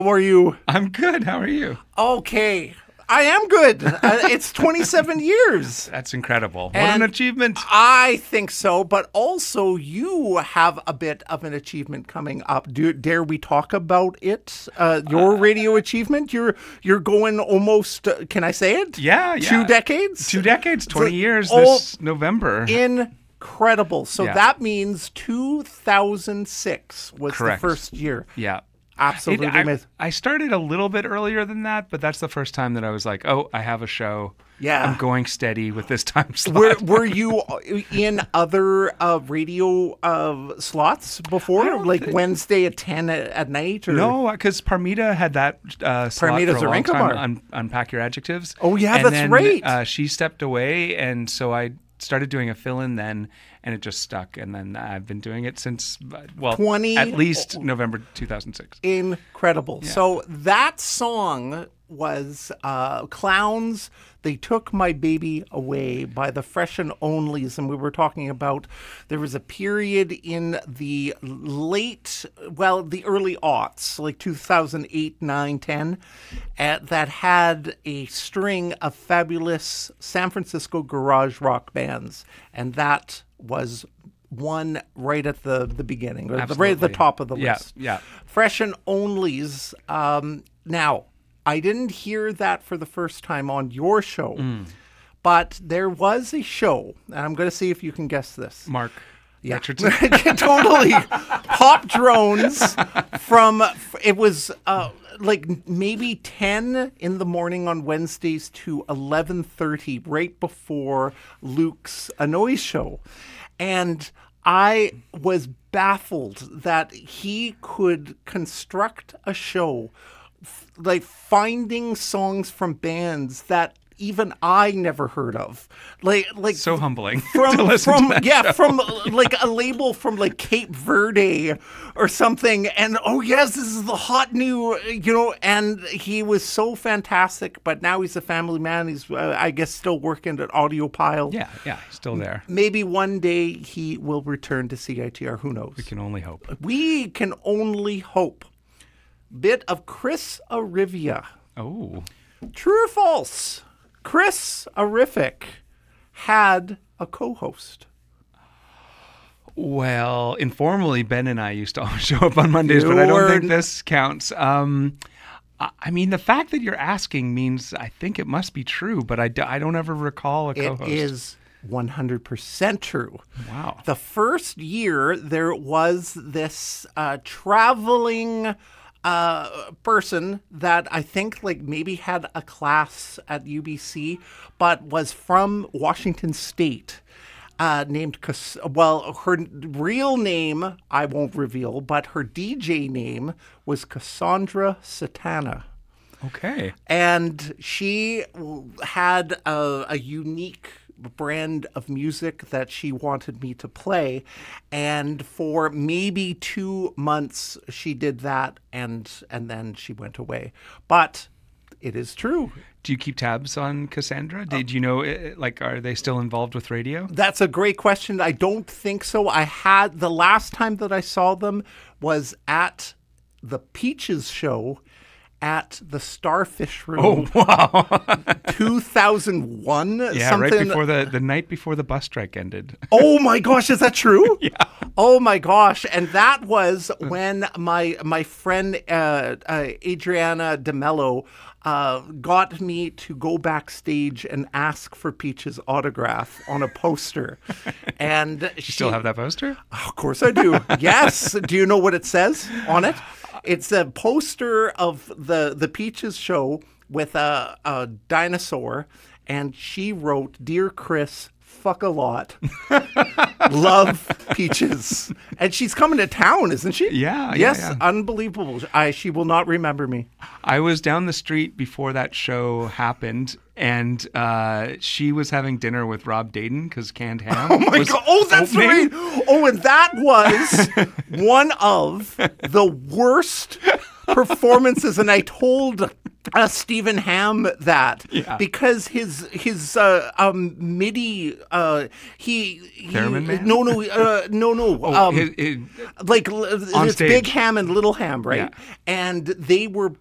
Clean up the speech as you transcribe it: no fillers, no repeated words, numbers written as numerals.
How are you? I'm good. How are you? Okay. I am good. It's 27 years. That's incredible. What And an achievement. I think so, but also you have a bit of an achievement coming up. Dare we talk about it? Your radio achievement? You're going almost, can I say it? Yeah. 2 decades? 2 decades, 20 So- years oh, this November. Incredible. So Yeah. that means 2006 was Correct. the first year. Yeah. Absolutely amazing. I started a little bit earlier than that, but that's the first time that I was like, oh, I have a show. Yeah. I'm going steady with this time slot. Were you in other radio slots before, like Wednesday at 10 at night? Or? No, because Parmita had that slot Parmita for a long Zarenka time Bar. on Unpack Your Adjectives. Oh, yeah, And that's then, right. She stepped away, and so I started doing a fill-in then, and it just stuck. And then I've been doing it since, well, 20 at least November 2006. Incredible. So that song was Clowns, They Took My Baby Away by the Fresh and Onlys. And we were talking about there was a period in the the early aughts, like 2008, 9, 10, that had a string of fabulous San Francisco garage rock bands. And that was one right at the beginning, or right at the Absolutely. top of the Yeah, list. yeah. Fresh and Onlys. Now, I didn't hear that for the first time on your show, but there was a show, and I'm going to see if you can guess this. Mark Yeah, Richardson. totally. Pop Drones it was like maybe 10 in the morning on Wednesdays to 11:30, right before Luke's Anoy show. And I was baffled that he could construct a show like finding songs from bands that even I never heard of. Like So humbling from to listen to that show. from like a label from like Cape Verde or something, and oh yes, this is the hot new, and he was so fantastic. But now he's a family man. He's I guess still working at Audiophile. Yeah, still there. Maybe one day he will return to CITR. Who knows? We can only hope. We can only hope. Bit of Chris Arivia. Oh, True or false? Chris Arific had a co-host. well, informally, Ben and I used to always show up on Mondays, but I don't think this counts. I mean, the fact that you're asking means I think it must be true, but I don't ever recall a co-host. It is 100% true. Wow. The first year, there was this traveling person that I think like maybe had a class at UBC, but was from Washington State. Named, her real name I won't reveal, but her DJ name was Cassandra Satana. Okay. And she had a unique brand of music that she wanted me to play. And for maybe 2 months, she did that, and then she went away. But it is true. Do you keep tabs on Cassandra? Did you know, are they still involved with radio? That's a great question. I don't think so. The last time that I saw them was at the Peaches show at the Starfish Room. Oh, wow. 2001. Yeah, something. right before the night before the bus strike ended. Oh my gosh, is that true? Yeah. Oh my gosh, and that was when my friend Adriana DeMello got me to go backstage and ask for Peach's autograph on a poster. And You still have that poster? Of course I do. Yes. Do you know what it says on it? It's a poster of the Peaches show with a dinosaur, and she wrote, "Dear Chris, fuck a lot. Love, Peaches." And she's coming to town, isn't she? Yeah. Yes, yeah. unbelievable. She will not remember me. I was down the street before that show happened, and she was having dinner with Rob Dayton because Canned Ham. Oh my God. Oh, that's opening. right. Oh, and that was one of the worst performances. And I told Stephen Hamm that because his MIDI he Theremin Man? no Like it's stage. Big Ham and Little Ham, right? Yeah. And they were